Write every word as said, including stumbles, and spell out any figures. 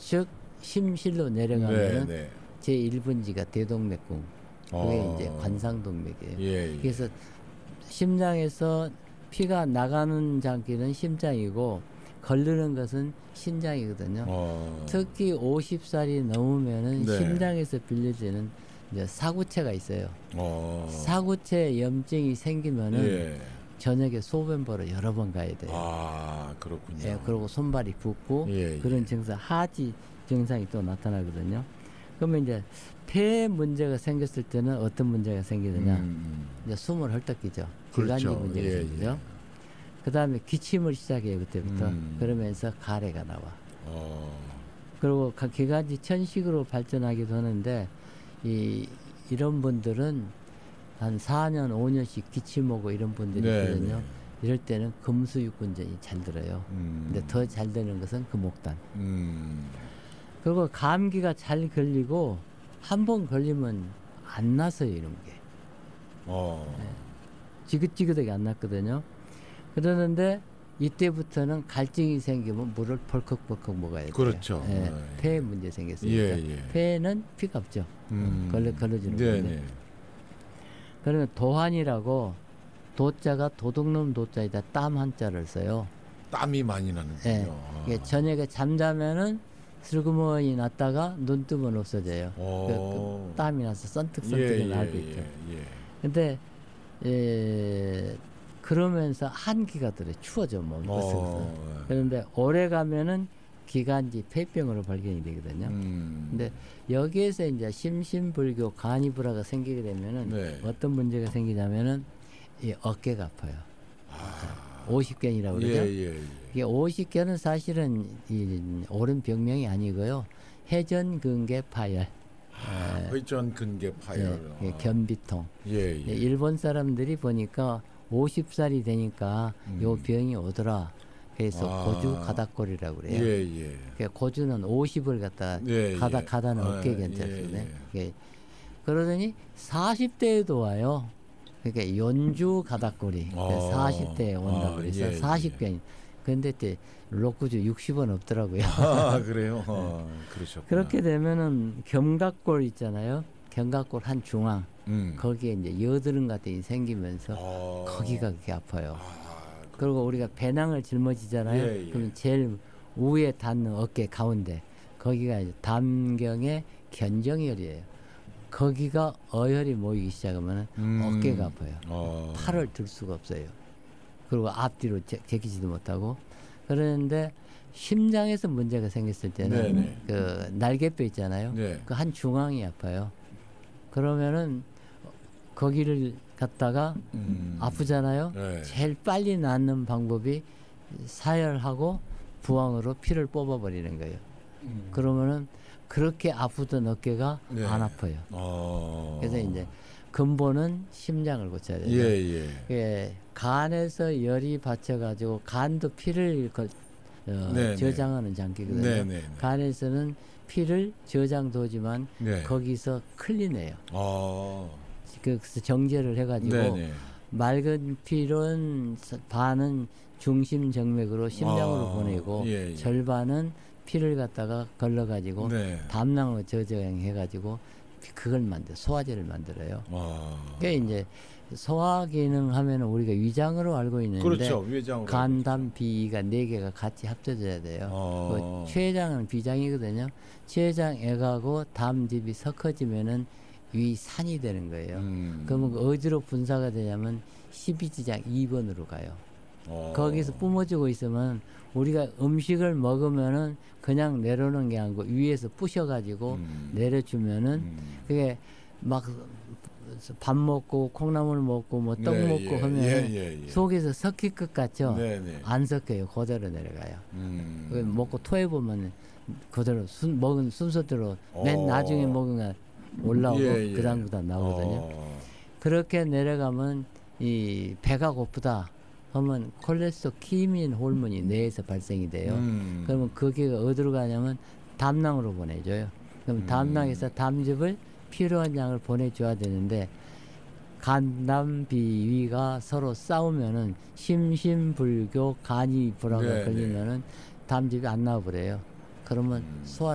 즉 심실로 내려가면은 네, 네. 제일 번지가 대동맥궁. 그게 어. 이제 관상동맥이에요. 예, 예. 그래서 심장에서 피가 나가는 장기는 심장이고 걸르는 것은 신장이거든요. 어. 특히 오십 살이 넘으면은 네. 심장에서 빌려지는 이제 사구체가 있어요. 어. 사구체 염증이 생기면은 예. 저녁에 소변 보러 여러 번 가야 돼요. 아, 그렇군요. 예, 그리고 손발이 붓고 예, 그런 예. 증상, 하지 증상이 또 나타나거든요. 그러면 이제 폐 문제가 생겼을 때는 어떤 문제가 생기느냐? 음. 이제 숨을 헐떡이죠. 그렇죠. 기관지 문제가 예, 생기죠. 예. 그 다음에 기침을 시작해요, 그때부터. 음. 그러면서 가래가 나와. 어. 그리고 가- 기관지 천식으로 발전하기도 하는데, 이, 이런 분들은 한 사 년, 오 년씩 기침 오고 이런 분들이 네, 있거든요. 네. 이럴 때는 금수육군전이 잘 들어요. 음. 근데 더 잘 되는 것은 금옥단. 음. 그리고 감기가 잘 걸리고, 한 번 걸리면 안 나서요, 이런 게. 어. 지긋지긋하게 안 났거든요. 그러는데 이때부터는 갈증이 생기면 물을 벌컥벌컥 먹어야 돼요. 그렇죠. 예, 예. 폐에 문제 생겼으니까. 예, 예. 폐에는 피가 없죠. 음. 걸러, 걸러지는 네, 건데. 네. 그러면 도환이라고 도자가 도둑놈 도자에다 땀 한자를 써요. 땀이 많이 나는군요. 예. 아. 이게 저녁에 잠자면은 슬그머니 났다가 눈 뜨면 없어져요. 그, 오. 그 땀이 나서 썬뜩썬뜩 예, 나고 예, 있죠. 예, 예. 근데 예, 그러면서 한기가 들어요. 추워져 몸이 벌써. 어. 그런데 오래 가면은 기관지 폐병으로 발견이 되거든요. 음. 근데 여기에서 이제 심신불교 간이불화가 생기게 되면은 네. 어떤 문제가 생기냐면은 이 어깨가 아파요. 아. 오십견이라고 그러죠. 예, 예, 예. 이게 오십견은 사실은 이 옳은 병명이 아니고요. 회전근개 파열, 아, 회전 근개 파열. 예, 아. 견비통. 예, 예. 예, 일본 사람들이 보니까 오십 살이 되니까 음. 요 병이 오더라. 그래서 아. 고주 가닥골이라고 그래요. 예, 예. 그 고주는 오십을 갖다 예, 가다 예. 가다는 아, 어깨 괜찮거든요. 예, 예. 그러더니 사십 대에도 와요. 그러니까 연주 가닥골이 어. 사십 대에 온다 아, 그래서 예, 사십 견이. 근데 때 록구주 육십은 없더라고요. 아, 그래요. 어, 그러셨구나. 그렇게 되면은 견갑골 있잖아요. 견갑골 한 중앙 음. 거기에 이제 여드름 같은 게 생기면서 어. 거기가 그렇게 아파요. 아, 그리고 우리가 배낭을 짊어지잖아요. 예, 예. 그럼 제일 위에 닿는 어깨 가운데 거기가 이제 담경의 견정혈이에요. 거기가 어혈이 모이기 시작하면 음. 어깨가 아파요. 어. 팔을 들 수가 없어요. 그리고 앞뒤로 제, 제키지도 못하고 그러는데 심장에서 문제가 생겼을 때는 네네. 그 날개뼈 있잖아요. 네. 그 한 중앙이 아파요. 그러면은 거기를 갖다가 음. 아프잖아요. 네. 제일 빨리 낫는 방법이 사열하고 부항으로 피를 뽑아버리는 거예요. 음. 그러면은 그렇게 아프던 어깨가 네. 안 아파요. 어. 그래서 이제 근본은 심장을 고쳐야 돼요. 예, 예. 예, 간에서 열이 받쳐가지고 간도 피를 거, 어, 네, 저장하는 장기거든요. 네, 네, 네. 간에서는 피를 저장도지만 네. 거기서 클리네요. 어. 그래서 정제를 해가지고 네, 네. 맑은 피는 반은 중심 정맥으로 심장으로 아, 보내고 예, 예. 절반은 피를 갖다가 걸러가지고 네. 담낭으로 저장해가지고 그걸 만들 소화제를 만들어요. 아. 그게 이제 소화 기능 하면 우리가 위장으로 알고 있는데 그렇죠. 위장으로. 간, 담, 비가 네 개가 같이 합쳐져야 돼요. 어. 그 췌장은 비장이거든요. 췌장 액하고 담즙이 섞어지면은 위산이 되는 거예요. 음. 그러면 그 어디로 분사가 되냐면 십이지장 이 번으로 가요. 어. 거기서 뿜어지고 있으면 우리가 음식을 먹으면은 그냥 내려오는 게 아니고 위에서 부셔가지고 음. 내려주면은 음. 그게 막 밥 먹고 콩나물 먹고 뭐 떡 네, 먹고 예, 하면 예, 예, 예. 속에서 섞일 것 같죠? 네, 네. 안 섞여요. 그대로 내려가요. 음. 그 먹고 토해 보면 그대로 순, 먹은 순서대로 맨 어. 나중에 먹은 거 올라오고 예, 예. 그다음 그다음 나오거든요. 어. 그렇게 내려가면 이 배가 고프다 하면 콜레스테롤 호르몬이 뇌에서 발생이 돼요. 음. 그러면 그게 어디로 가냐면 담낭으로 보내줘요. 그럼 음. 담낭에서 담즙을 필요한 양을 보내줘야 되는데 간담비위가 서로 싸우면은 심심불교 간이 불화가 네, 걸리면은 담즙이 안 나와버려요. 그러면 음. 소화